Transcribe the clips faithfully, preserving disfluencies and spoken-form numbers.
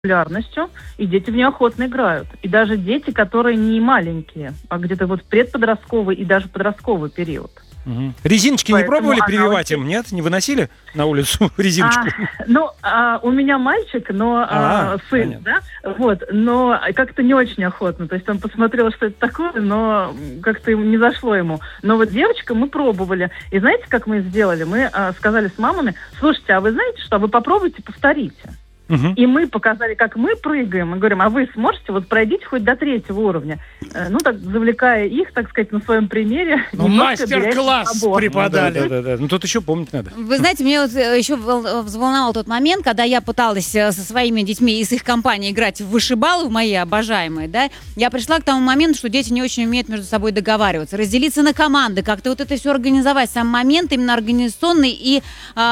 популярностью, и дети в нее охотно играют. И даже дети, которые не маленькие, а где-то вот предподростковый и даже подростковый период. Угу. Резиночки Поэтому не пробовали прививать очень... им, нет? Не выносили на улицу резиночку? А, ну, а, у меня мальчик, но а, а, сын, да, вот, но как-то не очень охотно. То есть он посмотрел, что это такое, но как-то не зашло ему. Но вот девочка мы пробовали. И знаете, как мы сделали? Мы а, сказали с мамами: слушайте, а вы знаете что? Вы попробуйте, повторите. Угу. И мы показали, как мы прыгаем. Мы говорим: а вы сможете? Вот пройдите хоть до третьего уровня. Ну, так, завлекая их, так сказать, на своем примере. Ну, мастер-класс преподали. Ну, да, да, да. Ну, тут еще помнить надо. Вы знаете, мне вот еще взволновал тот момент, когда я пыталась со своими детьми из их компании играть в вышибалы, в мои обожаемые, да, я пришла к тому моменту, что дети не очень умеют между собой договариваться, разделиться на команды, как-то вот это все организовать. Сам момент именно организационный и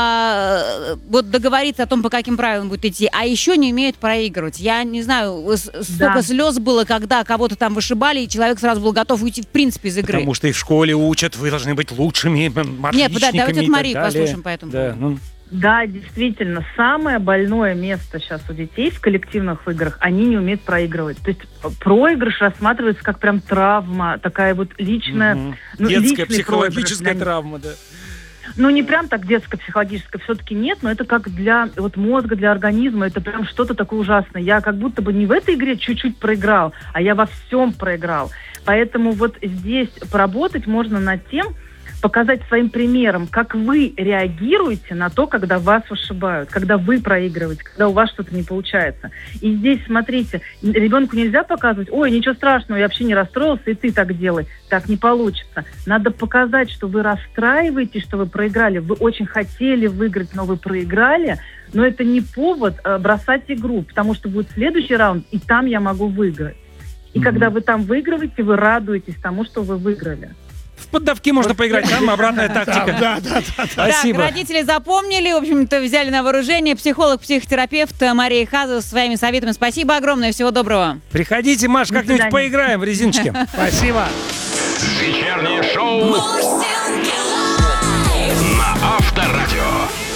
а, вот договориться о том, по каким правилам будет идти. А еще не умеют проигрывать. Я не знаю, столько да. слез было, когда кого-то там вышибали, и человек сразу был готов уйти в принципе из игры. Потому что и в школе учат, вы должны быть лучшими, отличниками. Нет, подожди, давайте от Марии послушаем по этому да, ну... Да, действительно, самое больное место сейчас у детей в коллективных играх, они не умеют проигрывать. То есть проигрыш рассматривается как прям травма, такая вот личная... Угу. Ну, детская психологическая травма, да. Ну, не прям так детская, психологическая, все-таки нет, но это как для вот мозга, для организма, это прям что-то такое ужасное. Я как будто бы не в этой игре чуть-чуть проиграл, а я во всем проиграл. Поэтому вот здесь поработать можно над тем, показать своим примером, как вы реагируете на то, когда вас вышибают, когда вы проигрываете, когда у вас что-то не получается. И здесь, смотрите, ребенку нельзя показывать: ой, ничего страшного, я вообще не расстроился, и ты так делай. Так не получится. Надо показать, что вы расстраиваетесь, что вы проиграли. Вы очень хотели выиграть, но вы проиграли. Но это не повод э, бросать игру, потому что будет следующий раунд, и там я могу выиграть. И mm-hmm. когда вы там выигрываете, вы радуетесь тому, что вы выиграли. В поддавки можно поиграть, там обратная тактика. Да, да, да. Спасибо. Так, родители запомнили, в общем-то, взяли на вооружение. Психолог, психотерапевт Мария Хазова со своими советами. Спасибо огромное, всего доброго. Приходите, Маш, как-нибудь поиграем в резиночки. Спасибо. Вечернее шоу на Авторадио.